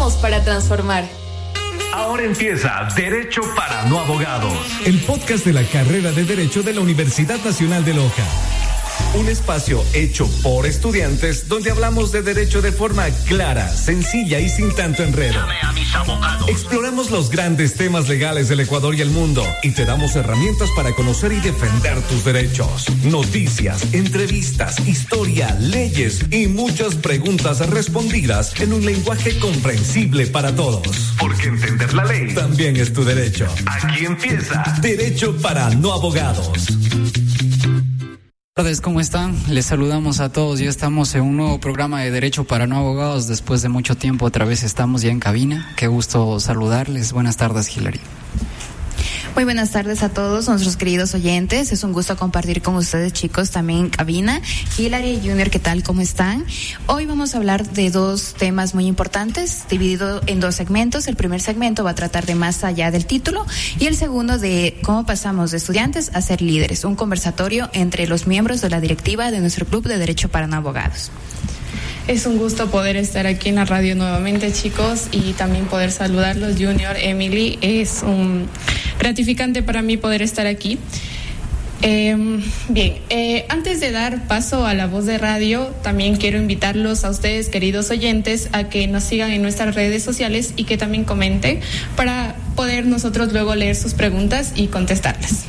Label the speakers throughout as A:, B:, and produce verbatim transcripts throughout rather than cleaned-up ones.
A: Trabajamos para transformar.
B: Ahora empieza Derecho para No Abogados,
C: el podcast de la carrera de Derecho de la Universidad Nacional de Loja. Un espacio hecho por estudiantes donde hablamos de derecho de forma clara, sencilla y sin tanto enredo.
B: Llame a mis abogados.
C: Exploramos los grandes temas legales del Ecuador y el mundo y te damos herramientas para conocer y defender tus derechos. Noticias, entrevistas, historia, leyes y muchas preguntas respondidas en un lenguaje comprensible para todos.
B: Porque entender la ley
C: también es tu derecho.
B: Aquí empieza
C: Derecho para No Abogados.
D: Buenas tardes, ¿cómo están? Les saludamos a todos. Ya estamos en un nuevo programa de Derecho para No Abogados. Después de mucho tiempo, otra vez estamos ya en cabina. Qué gusto saludarles. Buenas tardes, Hilary.
E: Muy buenas tardes a todos nuestros queridos oyentes. Es un gusto compartir con ustedes, chicos, también en cabina. Hilary y Junior, ¿qué tal? ¿Cómo están? Hoy vamos a hablar de dos temas muy importantes, dividido en dos segmentos. El primer segmento va a tratar de más allá del título y el segundo de cómo pasamos de estudiantes a ser líderes. Un conversatorio entre los miembros de la directiva de nuestro Club de Derecho para No Abogados.
F: Es un gusto poder estar aquí en la radio nuevamente, chicos, y también poder saludarlos, Junior, Emily. Es un gratificante para mí poder estar aquí. Eh, bien, eh, antes de dar paso a la voz de radio, también quiero invitarlos a ustedes, queridos oyentes, a que nos sigan en nuestras redes sociales y que también comenten para poder nosotros luego leer sus preguntas y contestarlas.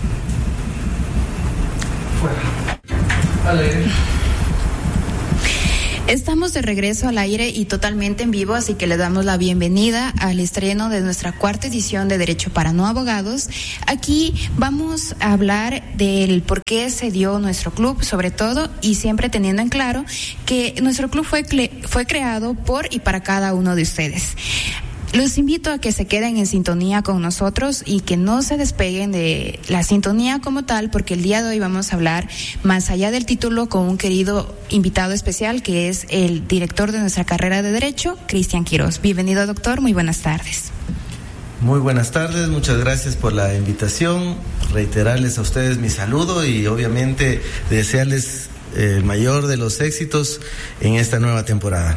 E: Vale. Estamos de regreso al aire y totalmente en vivo, así que le damos la bienvenida al estreno de nuestra cuarta edición de Derecho para No Abogados. Aquí vamos a hablar del por qué se dio nuestro club, sobre todo, y siempre teniendo en claro que nuestro club fue, cle- fue creado por y para cada uno de ustedes. Los invito a que se queden en sintonía con nosotros y que no se despeguen de la sintonía como tal, porque el día de hoy vamos a hablar más allá del título con un querido invitado especial que es el director de nuestra carrera de Derecho, Cristian Quiroz. Bienvenido, doctor, muy buenas tardes.
G: Muy buenas tardes, muchas gracias por la invitación, reiterarles a ustedes mi saludo y obviamente desearles el mayor de los éxitos en esta nueva temporada.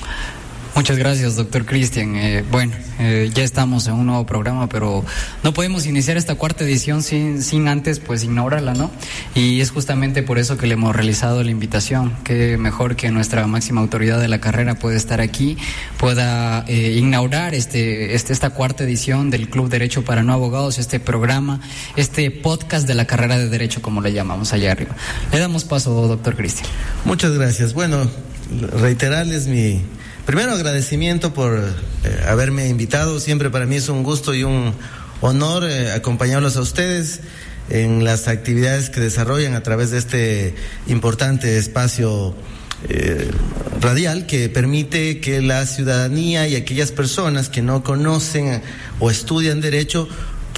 D: Muchas gracias, doctor Cristian. Eh, bueno, eh, ya estamos en un nuevo programa, pero no podemos iniciar esta cuarta edición sin, sin antes, pues, inaugurarla, ¿no? Y es justamente por eso que le hemos realizado la invitación. Que mejor que nuestra máxima autoridad de la carrera pueda estar aquí, pueda eh, inaugurar este, este, esta cuarta edición del Club Derecho para No Abogados, este programa, este podcast de la carrera de Derecho, como le llamamos allá arriba. Le damos paso, doctor Cristian.
G: Muchas gracias. Bueno, reiterarles mi... Primero, agradecimiento por eh, haberme invitado. Siempre para mí es un gusto y un honor eh, acompañarlos a ustedes en las actividades que desarrollan a través de este importante espacio eh, radial que permite que la ciudadanía y aquellas personas que no conocen o estudian derecho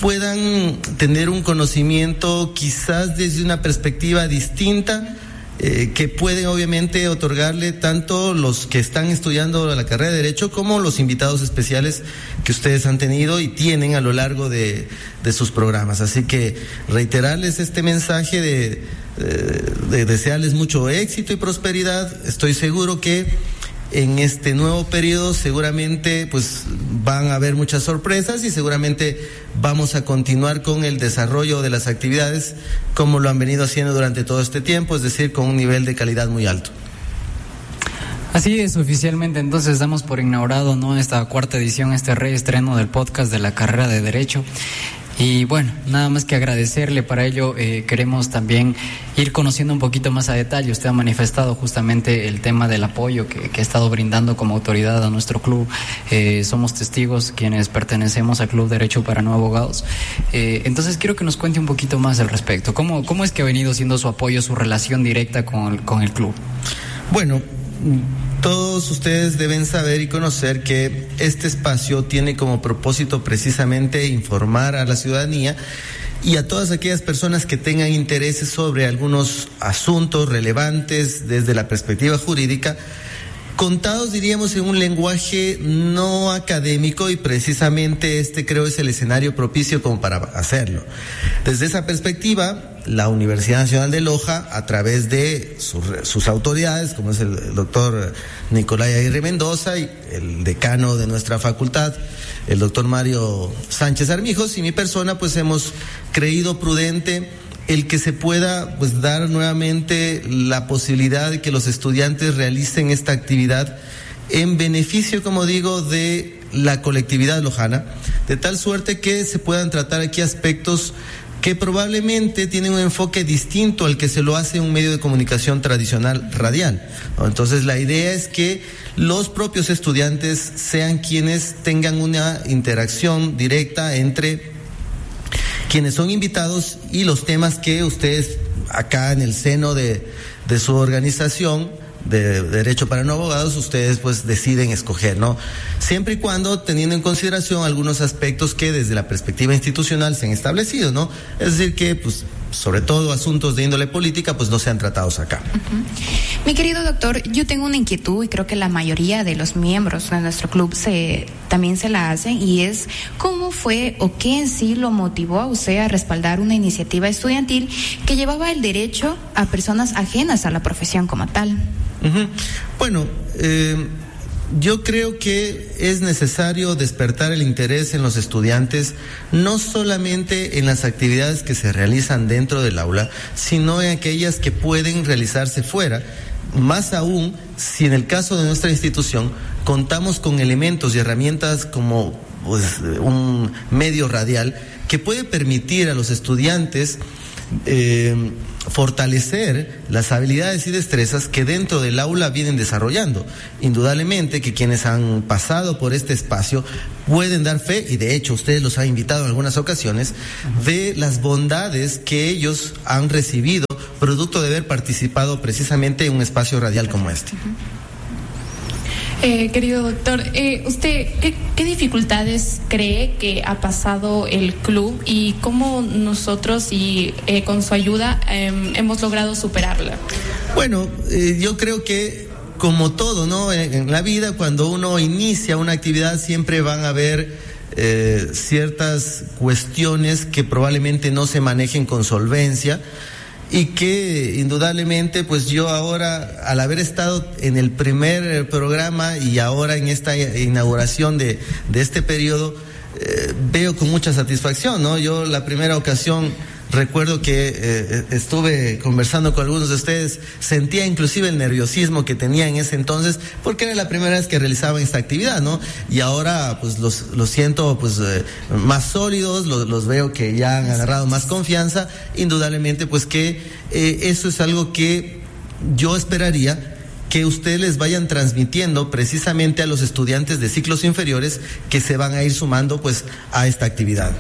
G: puedan tener un conocimiento quizás desde una perspectiva distinta, Eh, que pueden obviamente otorgarle tanto los que están estudiando la carrera de Derecho como los invitados especiales que ustedes han tenido y tienen a lo largo de, de sus programas. Así que reiterarles este mensaje de, de, de desearles mucho éxito y prosperidad. Estoy seguro que en este nuevo periodo seguramente pues van a haber muchas sorpresas y seguramente vamos a continuar con el desarrollo de las actividades como lo han venido haciendo durante todo este tiempo, es decir, con un nivel de calidad muy alto.
D: Así es, oficialmente entonces damos por inaugurado, ¿no?, esta cuarta edición, este reestreno del podcast de la carrera de Derecho. Y bueno, nada más que agradecerle. Para ello eh, queremos también ir conociendo un poquito más a detalle. Usted ha manifestado justamente el tema del apoyo que, que ha estado brindando como autoridad a nuestro club. Eh, somos testigos quienes pertenecemos al Club Derecho para No Abogados. Eh, entonces quiero que nos cuente un poquito más al respecto. ¿Cómo, cómo es que ha venido siendo su apoyo, su relación directa con el, con el club?
G: Bueno, todos ustedes deben saber y conocer que este espacio tiene como propósito precisamente informar a la ciudadanía y a todas aquellas personas que tengan intereses sobre algunos asuntos relevantes desde la perspectiva jurídica, contados, diríamos, en un lenguaje no académico, y precisamente este creo es el escenario propicio como para hacerlo. Desde esa perspectiva, la Universidad Nacional de Loja, a través de sus, sus autoridades, como es el, el doctor Nicolás Aguirre Mendoza y el decano de nuestra facultad, el doctor Mario Sánchez Armijos, y mi persona, pues hemos creído prudente el que se pueda pues dar nuevamente la posibilidad de que los estudiantes realicen esta actividad en beneficio, como digo, de la colectividad lojana, de tal suerte que se puedan tratar aquí aspectos que probablemente tienen un enfoque distinto al que se lo hace un medio de comunicación tradicional radial, ¿no? Entonces la idea es que los propios estudiantes sean quienes tengan una interacción directa entre quienes son invitados y los temas que ustedes acá en el seno de, de su organización de Derecho para No Abogados, ustedes pues deciden escoger, ¿no? Siempre y cuando teniendo en consideración algunos aspectos que desde la perspectiva institucional se han establecido, ¿no? Es decir que, pues, sobre todo asuntos de índole política, pues no sean tratados acá.
E: Uh-huh. Mi querido doctor, yo tengo una inquietud y creo que la mayoría de los miembros de nuestro club se, también se la hacen, y es cómo fue o qué en sí lo motivó a usted a respaldar una iniciativa estudiantil que llevaba el derecho a personas ajenas a la profesión como tal.
G: Uh-huh. Bueno, eh, yo creo que es necesario despertar el interés en los estudiantes, no solamente en las actividades que se realizan dentro del aula, sino en aquellas que pueden realizarse fuera, más aún si en el caso de nuestra institución contamos con elementos y herramientas como pues, un medio radial que puede permitir a los estudiantes eh, fortalecer las habilidades y destrezas que dentro del aula vienen desarrollando. Indudablemente que quienes han pasado por este espacio pueden dar fe, y de hecho ustedes los han invitado en algunas ocasiones, de las bondades que ellos han recibido producto de haber participado precisamente en un espacio radial como este.
F: Eh, querido doctor, eh, ¿usted qué, qué dificultades cree que ha pasado el club y cómo nosotros y eh, con su ayuda eh, hemos logrado superarla?
G: Bueno, eh, yo creo que como todo, ¿no? En, en la vida, cuando uno inicia una actividad, siempre van a haber eh, ciertas cuestiones que probablemente no se manejen con solvencia, y que indudablemente pues yo ahora, al haber estado en el primer programa y ahora en esta inauguración de, de este periodo, eh, veo con mucha satisfacción, ¿no? Yo la primera ocasión recuerdo que eh, estuve conversando con algunos de ustedes, sentía inclusive el nerviosismo que tenía en ese entonces, porque era la primera vez que realizaba esta actividad, ¿no? Y ahora pues los, los siento pues eh, más sólidos, los, los veo que ya han agarrado más confianza, indudablemente pues que eh, eso es algo que yo esperaría que ustedes les vayan transmitiendo precisamente a los estudiantes de ciclos inferiores que se van a ir sumando pues a esta actividad.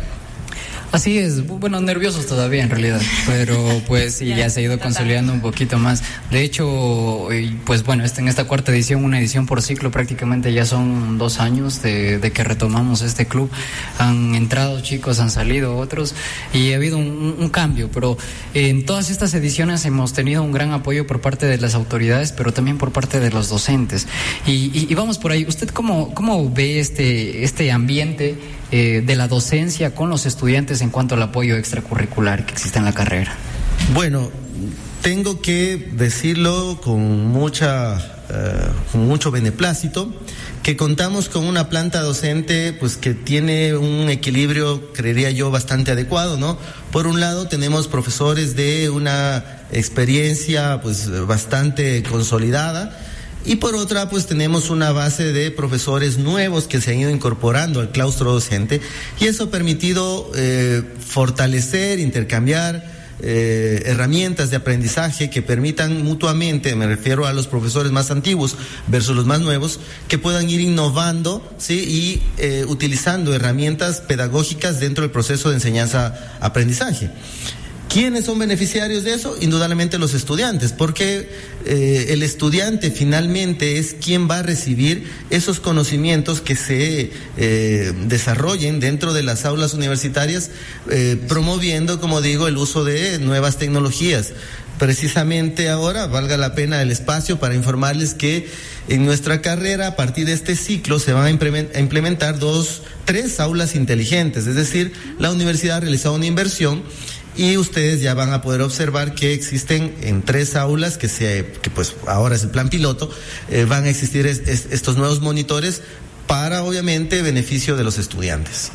D: Así es, bueno, nerviosos todavía en realidad, pero pues sí, ya se ha ido consolidando un poquito más. De hecho, pues bueno, en esta cuarta edición, una edición por ciclo, prácticamente ya son dos años de, de que retomamos este club. Han entrado chicos, han salido otros, y ha habido un, un cambio, pero en todas estas ediciones hemos tenido un gran apoyo por parte de las autoridades, pero también por parte de los docentes. Y, y, y vamos por ahí, ¿usted cómo, cómo ve este, este ambiente eh, de la docencia con los estudiantes en cuanto al apoyo extracurricular que existe en la carrera?
G: Bueno, tengo que decirlo con mucha, uh, con mucho beneplácito, que contamos con una planta docente pues que tiene un equilibrio, creería yo, bastante adecuado, ¿no? Por un lado tenemos profesores de una experiencia pues bastante consolidada, y por otra, pues tenemos una base de profesores nuevos que se han ido incorporando al claustro docente, y eso ha permitido eh, fortalecer, intercambiar eh, herramientas de aprendizaje que permitan mutuamente, me refiero a los profesores más antiguos versus los más nuevos, que puedan ir innovando, ¿sí? y eh, utilizando herramientas pedagógicas dentro del proceso de enseñanza-aprendizaje. ¿Quiénes son beneficiarios de eso? Indudablemente los estudiantes, porque eh, el estudiante finalmente es quien va a recibir esos conocimientos que se eh, desarrollen dentro de las aulas universitarias, eh, promoviendo, como digo, el uso de nuevas tecnologías. Precisamente ahora, valga la pena el espacio para informarles que en nuestra carrera, a partir de este ciclo, se van a implementar dos, tres aulas inteligentes, es decir, la universidad ha realizado una inversión y ustedes ya van a poder observar que existen en tres aulas, que, se, que pues ahora es el plan piloto, eh, van a existir es, es, estos nuevos monitores para, obviamente, beneficio de los estudiantes.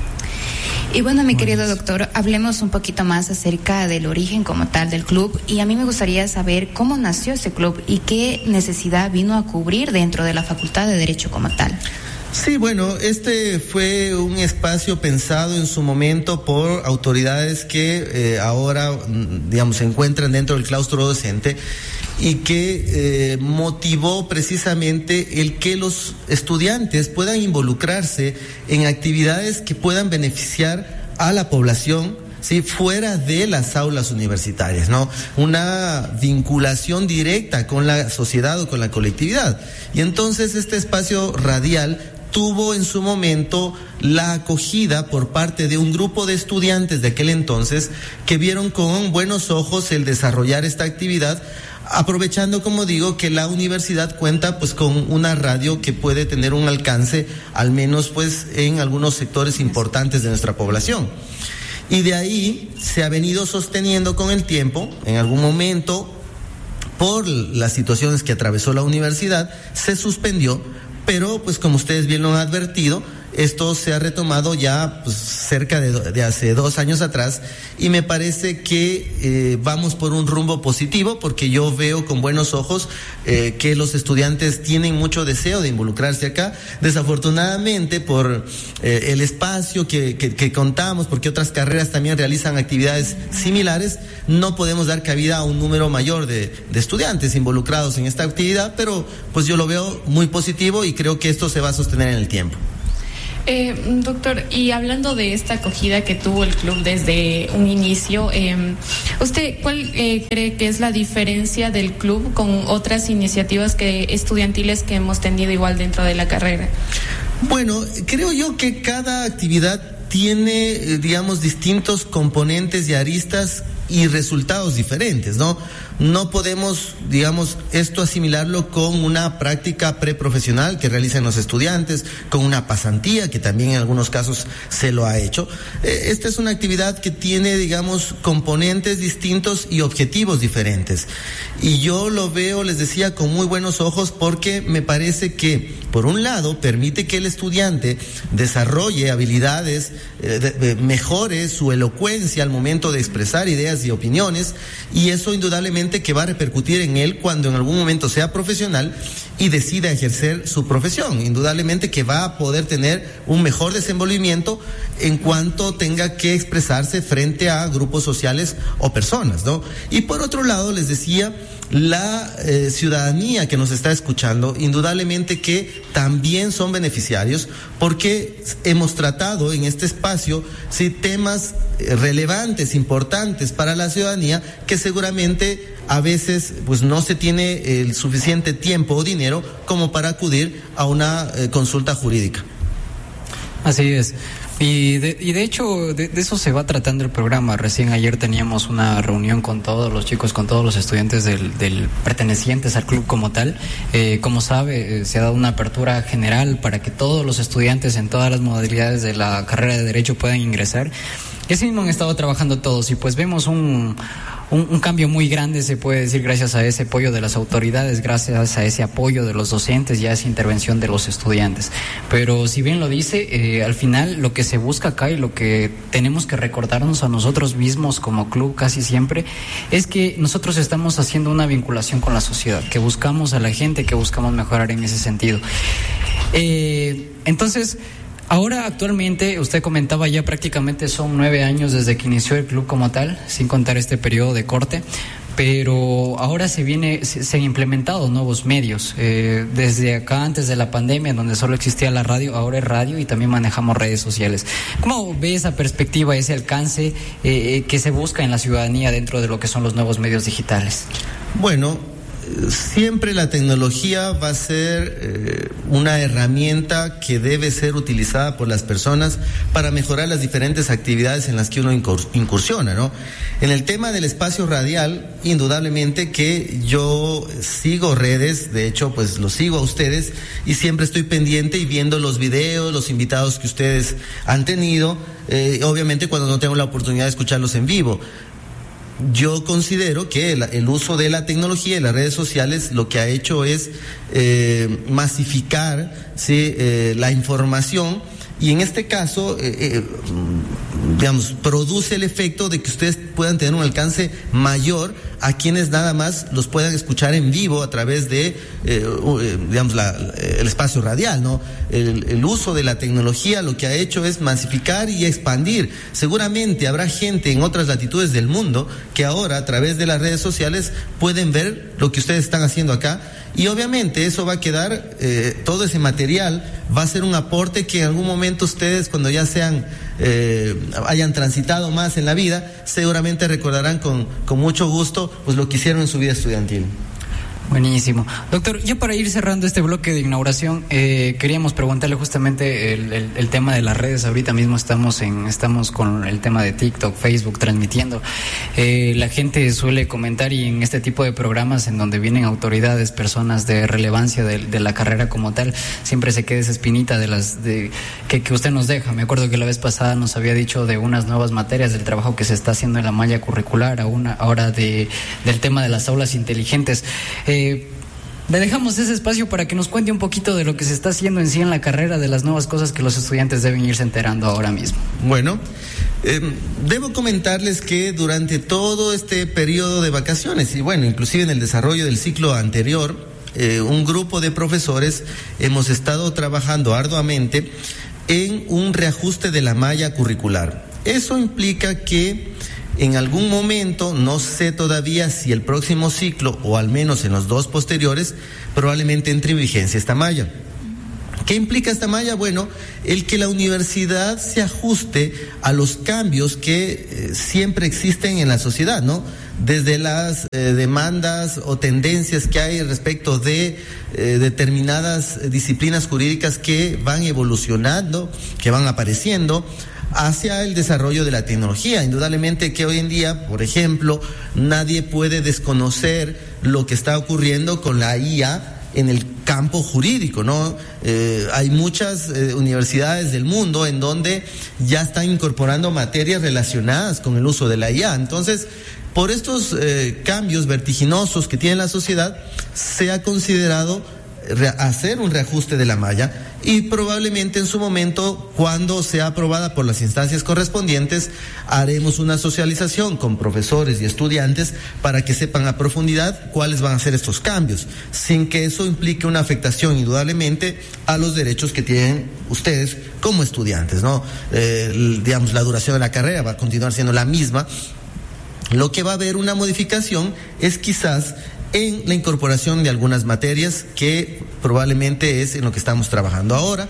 E: Y bueno, mi querido doctor, hablemos un poquito más acerca del origen como tal del club, y a mí me gustaría saber cómo nació ese club y qué necesidad vino a cubrir dentro de la Facultad de Derecho como tal.
G: Sí, bueno, este fue un espacio pensado en su momento por autoridades que eh, ahora, digamos, se encuentran dentro del claustro docente y que eh, motivó precisamente el que los estudiantes puedan involucrarse en actividades que puedan beneficiar a la población, sí, fuera de las aulas universitarias, ¿no? Una vinculación directa con la sociedad o con la colectividad. Y entonces este espacio radial tuvo en su momento la acogida por parte de un grupo de estudiantes de aquel entonces que vieron con buenos ojos el desarrollar esta actividad, aprovechando, como digo, que la universidad cuenta pues con una radio que puede tener un alcance, al menos pues en algunos sectores importantes de nuestra población. Y de ahí se ha venido sosteniendo con el tiempo. En algún momento, por las situaciones que atravesó la universidad, se suspendió, pero pues como ustedes bien lo han advertido, esto se ha retomado ya pues, cerca de, de hace dos años atrás, y me parece que eh, vamos por un rumbo positivo, porque yo veo con buenos ojos eh, que los estudiantes tienen mucho deseo de involucrarse acá. Desafortunadamente, por eh, el espacio que, que, que contamos, porque otras carreras también realizan actividades similares, no podemos dar cabida a un número mayor de, de estudiantes involucrados en esta actividad, pero pues yo lo veo muy positivo y creo que esto se va a sostener en el tiempo.
F: Eh, doctor, y hablando de esta acogida que tuvo el club desde un inicio, eh, ¿usted cuál eh, cree que es la diferencia del club con otras iniciativas que estudiantiles que hemos tenido igual dentro de la carrera?
G: Bueno, creo yo que cada actividad tiene, eh, digamos, distintos componentes y aristas y resultados diferentes, ¿no? No podemos, digamos, esto asimilarlo con una práctica preprofesional que realizan los estudiantes, con una pasantía que también en algunos casos se lo ha hecho. Eh, esta es una actividad que tiene, digamos, componentes distintos y objetivos diferentes. Y yo lo veo, les decía, con muy buenos ojos, porque me parece que, por un lado, permite que el estudiante desarrolle habilidades, eh, de, de, mejore su elocuencia al momento de expresar ideas y opiniones, y eso indudablemente que va a repercutir en él cuando en algún momento sea profesional y decida ejercer su profesión. Indudablemente que va a poder tener un mejor desenvolvimiento en cuanto tenga que expresarse frente a grupos sociales o personas, ¿no? Y por otro lado, les decía, la eh, ciudadanía que nos está escuchando, indudablemente que también son beneficiarios, porque hemos tratado en este espacio, sí, temas eh, relevantes, importantes para la ciudadanía, que seguramente a veces pues no se tiene el suficiente tiempo o dinero como para acudir a una eh, consulta jurídica.
D: Así es. Y de, y de hecho, de, de eso se va tratando el programa. Recién ayer teníamos una reunión con todos los chicos, con todos los estudiantes del, del pertenecientes al club como tal. Eh, como sabe, eh, se ha dado una apertura general para que todos los estudiantes en todas las modalidades de la carrera de Derecho puedan ingresar. Y así mismo han estado trabajando todos, y pues vemos un... Un, un cambio muy grande, se puede decir, gracias a ese apoyo de las autoridades, gracias a ese apoyo de los docentes y a esa intervención de los estudiantes. Pero si bien lo dice, eh, al final lo que se busca acá y lo que tenemos que recordarnos a nosotros mismos como club casi siempre es que nosotros estamos haciendo una vinculación con la sociedad, que buscamos a la gente, que buscamos mejorar en ese sentido. Eh, entonces... Ahora, actualmente, usted comentaba, ya prácticamente son nueve años desde que inició el club como tal, sin contar este periodo de corte, pero ahora se viene, se, se han implementado nuevos medios. Eh, desde acá, antes de la pandemia, donde solo existía la radio, ahora es radio y también manejamos redes sociales. ¿Cómo ve esa perspectiva, ese alcance eh, que se busca en la ciudadanía dentro de lo que son los nuevos medios digitales?
G: Bueno, siempre la tecnología va a ser eh, una herramienta que debe ser utilizada por las personas para mejorar las diferentes actividades en las que uno incursiona, ¿no? En el tema del espacio radial, indudablemente que yo sigo redes, de hecho, pues los sigo a ustedes y siempre estoy pendiente y viendo los videos, los invitados que ustedes han tenido, eh, obviamente cuando no tengo la oportunidad de escucharlos en vivo. Yo considero que el, el uso de la tecnología y las redes sociales lo que ha hecho es eh, masificar, ¿sí? eh, la información, y en este caso, eh, eh, digamos, produce el efecto de que ustedes puedan tener un alcance mayor a quienes nada más los puedan escuchar en vivo a través de, eh, eh, digamos, la, el espacio radial, ¿no? El, el uso de la tecnología lo que ha hecho es masificar y expandir. Seguramente habrá gente en otras latitudes del mundo que ahora a través de las redes sociales pueden ver lo que ustedes están haciendo acá, y obviamente eso va a quedar, eh, todo ese material va a ser un aporte que en algún momento ustedes, cuando ya sean eh, hayan transitado más en la vida, seguramente recordarán con, con mucho gusto pues lo que hicieron en su vida estudiantil.
D: Buenísimo. Doctor, ya para ir cerrando este bloque de inauguración, eh, queríamos preguntarle justamente el, el, el tema de las redes. Ahorita mismo estamos en estamos con el tema de TikTok, Facebook, transmitiendo. Eh, la gente suele comentar, y en este tipo de programas en donde vienen autoridades, personas de relevancia de, de la carrera como tal, siempre se queda esa espinita de las de que, que usted nos deja. Me acuerdo que la vez pasada nos había dicho de unas nuevas materias, del trabajo que se está haciendo en la malla curricular, a una, ahora de, del tema de las aulas inteligentes. Eh, Eh, le dejamos ese espacio para que nos cuente un poquito de lo que se está haciendo en sí en la carrera, de las nuevas cosas que los estudiantes deben irse enterando ahora mismo.
G: Bueno, eh, debo comentarles que durante todo este periodo de vacaciones, y bueno, inclusive en el desarrollo del ciclo anterior, eh, un grupo de profesores hemos estado trabajando arduamente en un reajuste de la malla curricular. Eso implica que en algún momento, no sé todavía si el próximo ciclo o al menos en los dos posteriores, probablemente entre en vigencia esta malla. ¿Qué implica esta malla? Bueno, el que la universidad se ajuste a los cambios que eh, siempre existen en la sociedad, ¿no? Desde las eh, demandas o tendencias que hay respecto de eh, determinadas disciplinas jurídicas que van evolucionando, que van apareciendo, hacia el desarrollo de la tecnología. Indudablemente que hoy en día, por ejemplo, nadie puede desconocer lo que está ocurriendo con la I A en el campo jurídico, ¿no? Eh, hay muchas eh, universidades del mundo en donde ya están incorporando materias relacionadas con el uso de la I A. Entonces, por estos eh, cambios vertiginosos que tiene la sociedad, se ha considerado hacer un reajuste de la malla, y probablemente en su momento, cuando sea aprobada por las instancias correspondientes, haremos una socialización con profesores y estudiantes para que sepan a profundidad cuáles van a ser estos cambios, sin que eso implique una afectación indudablemente a los derechos que tienen ustedes como estudiantes, ¿no? Eh, digamos, la duración de la carrera va a continuar siendo la misma. Lo que va a haber una modificación es quizás en la incorporación de algunas materias, que probablemente es en lo que estamos trabajando ahora.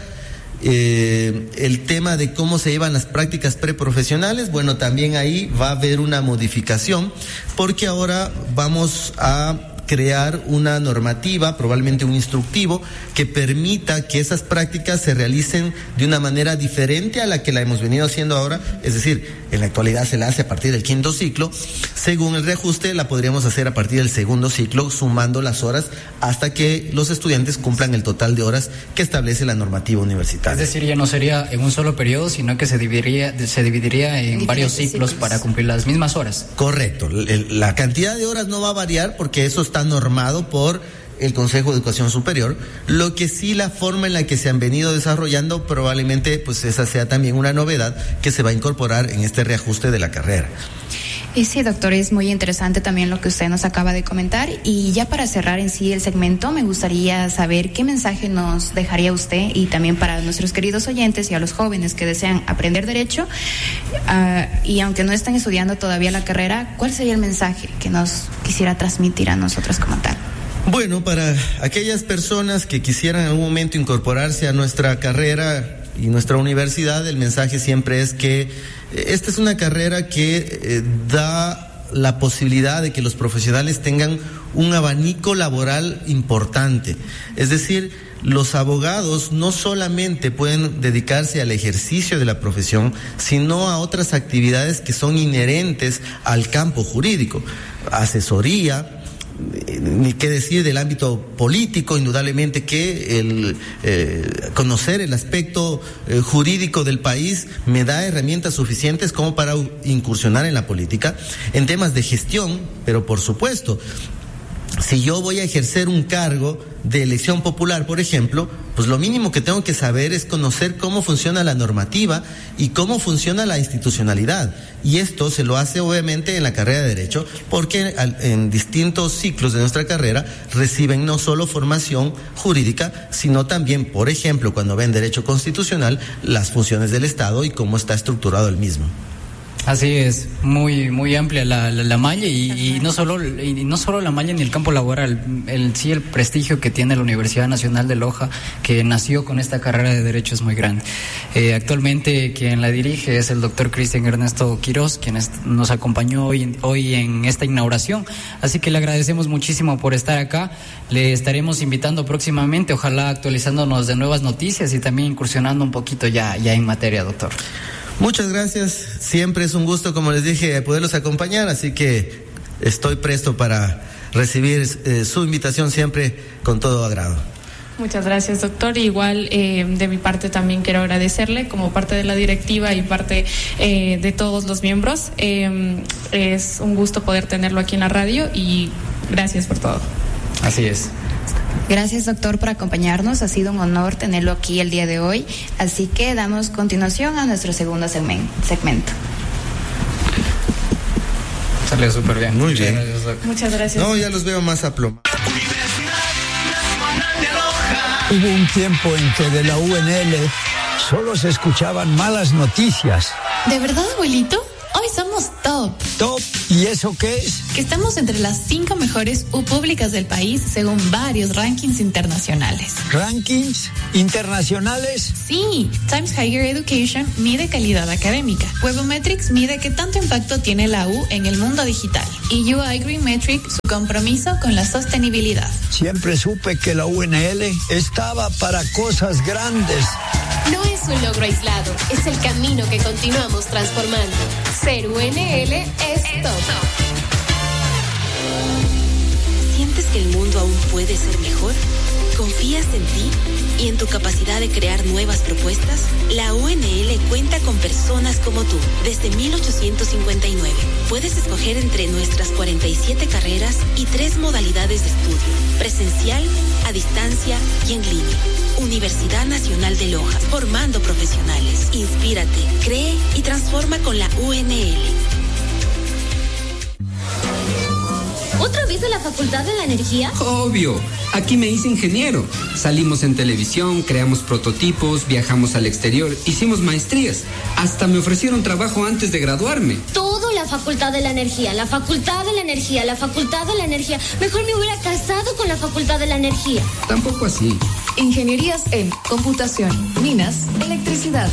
G: Eh, el tema de cómo se llevan las prácticas preprofesionales, bueno, también ahí va a haber una modificación, porque ahora vamos a crear una normativa, probablemente un instructivo, que permita que esas prácticas se realicen de una manera diferente a la que la hemos venido haciendo ahora. Es decir, en la actualidad se la hace a partir del quinto ciclo. Según el reajuste, la podríamos hacer a partir del segundo ciclo, sumando las horas hasta que los estudiantes cumplan el total de horas que establece la normativa universitaria.
D: Es decir, ya no sería en un solo periodo, sino que se dividiría, se dividiría en varios ciclos, ciclos para cumplir las mismas horas.
G: Correcto. La cantidad de horas no va a variar porque eso está normado por el Consejo de Educación Superior. Lo que sí, la forma en la que se han venido desarrollando, probablemente pues esa sea también una novedad que se va a incorporar en este reajuste de la carrera.
E: Y sí, doctor, es muy interesante también lo que usted nos acaba de comentar. Y ya para cerrar en sí el segmento, me gustaría saber qué mensaje nos dejaría usted y también para nuestros queridos oyentes y a los jóvenes que desean aprender Derecho uh, y aunque no estén estudiando todavía la carrera, ¿cuál sería el mensaje que nos quisiera transmitir a nosotros como tal?
G: Bueno, para aquellas personas que quisieran en algún momento incorporarse a nuestra carrera y nuestra universidad, el mensaje siempre es que esta es una carrera que eh, da la posibilidad de que los profesionales tengan un abanico laboral importante. Es decir, los abogados no solamente pueden dedicarse al ejercicio de la profesión, sino a otras actividades que son inherentes al campo jurídico, asesoría, ni qué decir del ámbito político, indudablemente que el eh, conocer el aspecto eh, jurídico del país me da herramientas suficientes como para incursionar en la política, en temas de gestión, pero por supuesto, si yo voy a ejercer un cargo de elección popular, por ejemplo, pues lo mínimo que tengo que saber es conocer cómo funciona la normativa y cómo funciona la institucionalidad. Y esto se lo hace obviamente en la carrera de Derecho, porque en distintos ciclos de nuestra carrera reciben no solo formación jurídica, sino también, por ejemplo, cuando ven Derecho Constitucional, las funciones del Estado y cómo está estructurado el mismo.
D: Así es, muy muy amplia la, la, la malla y, y no solo y no solo la malla ni el campo laboral, el sí el prestigio que tiene la Universidad Nacional de Loja, que nació con esta carrera de Derecho, es muy grande. Eh, actualmente quien la dirige es el doctor Cristian Ernesto Quiroz, quien es, nos acompañó hoy, hoy en esta inauguración, así que le agradecemos muchísimo por estar acá. Le estaremos invitando próximamente, ojalá actualizándonos de nuevas noticias y también incursionando un poquito ya, ya en materia, doctor.
G: Muchas gracias, siempre es un gusto, como les dije, poderlos acompañar, así que estoy presto para recibir eh, su invitación siempre con todo agrado.
F: Muchas gracias, doctor. Igual eh, de mi parte también quiero agradecerle como parte de la directiva y parte eh, de todos los miembros. Eh, es un gusto poder tenerlo aquí en la radio y gracias por todo.
D: Así es.
E: Gracias, doctor, por acompañarnos. Ha sido un honor tenerlo aquí el día de hoy. Así que damos continuación a nuestro segundo segmento.
D: Salió súper bien.
G: Muy bien.
F: Muchas gracias, Muchas gracias.
G: No, ya los veo más aplomados.
A: Hubo un tiempo en que de la U N L solo se escuchaban malas noticias.
H: ¿De verdad, abuelito? Hoy somos top.
A: ¿Top? ¿Y eso qué es?
H: Que estamos entre las cinco mejores U públicas del país según varios rankings internacionales.
A: ¿Rankings internacionales?
H: Sí. Times Higher Education mide calidad académica. Webometrics mide qué tanto impacto tiene la U en el mundo digital. Y U I Green Metric su compromiso con la sostenibilidad.
A: Siempre supe que la U N L estaba para cosas grandes.
I: No es un logro aislado, es el camino que continuamos transformando. Ser U N L es top.
J: ¿Sientes que el mundo aún puede ser mejor? ¿Confías en ti y en tu capacidad de crear nuevas propuestas? La U N L cuenta con personas como tú desde mil ochocientos cincuenta y nueve. Puedes escoger entre nuestras cuarenta y siete carreras y tres modalidades de estudio: presencial, a distancia y en línea. Universidad Nacional de Loja, formando profesionales. Inspírate, cree y transforma con la U N L.
I: ¿Otra vez a la Facultad de la Energía?
K: Obvio, aquí me hice ingeniero. Salimos en televisión, creamos prototipos, viajamos al exterior, hicimos maestrías. Hasta me ofrecieron trabajo antes de graduarme.
I: Todo la Facultad de la Energía, la Facultad de la Energía, la Facultad de la Energía. Mejor me hubiera casado con la Facultad de la Energía.
K: Tampoco así.
L: Ingenierías en computación, minas, electricidad,